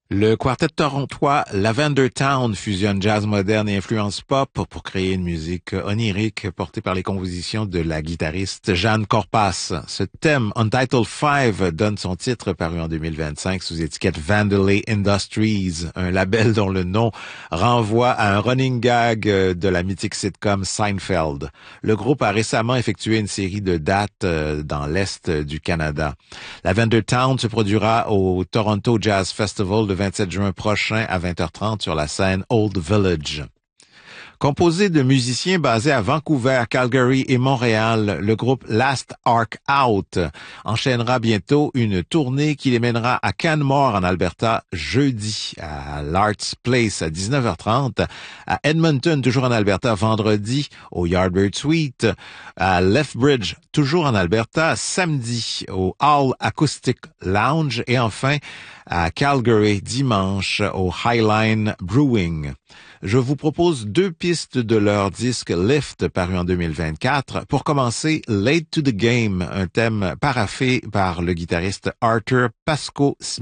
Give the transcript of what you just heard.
Le quartet torontois Lavender Town fusionne jazz moderne et influence pop pour créer une musique onirique portée par les compositions de la guitariste Jeanne Corpas. Ce thème, Untitled 5, donne son titre paru en 2025 sous étiquette Vandelay Industries, un label dont le nom renvoie à un running gag de la mythique sitcom Seinfeld. Le groupe a récemment effectué une série de dates dans l'Est du Canada. Lavender Town se produira au Toronto Jazz Festival le 27 juin prochain à 20h30 sur la scène Old Village. Composé de musiciens basés à Vancouver, Calgary et Montréal, le groupe Last Arc Out enchaînera bientôt une tournée qui les mènera à Canmore en Alberta jeudi, à l'Arts Place à 19h30, à Edmonton, toujours en Alberta, vendredi au Yardbird Suite, à Lethbridge, toujours en Alberta, samedi au Hall Acoustic Lounge et enfin à Calgary, dimanche au Highline Brewing. Je vous propose deux pistes de leur disque Lift paru en 2024. Pour commencer, Late to the Game, un thème paraphé par le guitariste Arthur Pasco